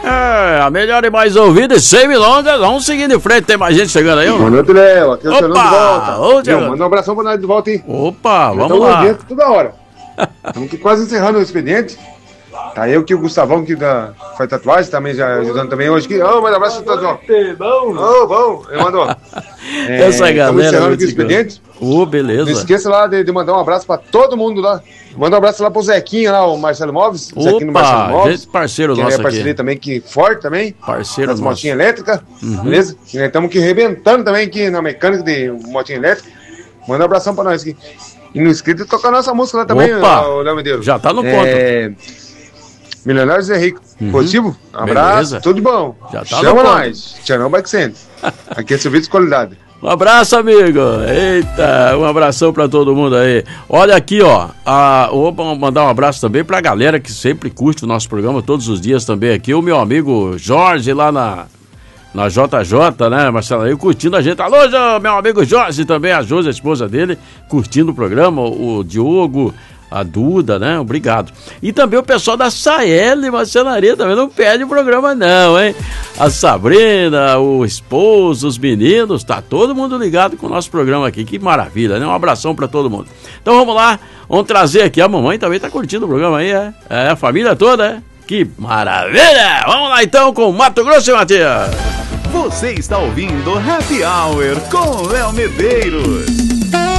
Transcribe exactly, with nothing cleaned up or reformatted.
É, a melhor e mais ouvida e sem milongas, vamos seguindo em frente, tem mais gente chegando aí? Boa noite, Léo, aqui é o Fernando de volta. Ô, Viu, manda um abração pra nós de volta, hein? Opa, Eu vamos lá. Dentro, toda hora. Estamos aqui quase encerrando o expediente. Tá eu que o Gustavão que da, faz tatuagem, também já ajudando também hoje aqui. Ô, oh, manda um abraço pro Tatuão. Ô, oh, bom, ele mandou. É, Essa galera. Estamos encerrando aqui o expediente. Ô, oh, beleza. Não esqueça lá de, de mandar um abraço pra todo mundo lá. Manda um abraço lá pro Zequinha lá, o Marcelo Móveis. O Zequinho do Marcelo Móveis. Gente, parceiro que nosso é parceria aqui. também, que forte também. Parceiro das nosso. motinhas elétricas, uhum. Beleza? E nós estamos aqui arrebentando também aqui na mecânica de motinha elétrica. Manda um abração pra nós aqui. E no inscrito tocar a nossa música lá também, o Léo Medeiros. Já tá no ponto. É... Milionários é Rico. Uhum. Positivo? Um abraço, Beleza. tudo de bom. Já tá Chama no nós. Tchanão Bike Center. Aqui é serviço de qualidade. Um abraço, amigo. Eita, um abração pra todo mundo aí. Olha aqui, ó. A, vou mandar um abraço também pra galera que sempre curte o nosso programa todos os dias também aqui. O meu amigo Jorge lá na, na J J, né, Marcelo? Aí curtindo a gente. Alô, meu amigo Jorge também, a Josi, a esposa dele, curtindo o programa. O Diogo, a Duda, né? Obrigado. E também o pessoal da Saele Marcenaria também não perde o programa não, hein? A Sabrina, o esposo, os meninos, tá todo mundo ligado com o nosso programa aqui. Que maravilha, né? Um abração pra todo mundo. Então vamos lá, vamos trazer aqui. A mamãe também tá curtindo o programa aí, é? É, a família toda, é? Que maravilha! Vamos lá então com Mato Grosso e Matias. Você está ouvindo Happy Hour com Léo Medeiros.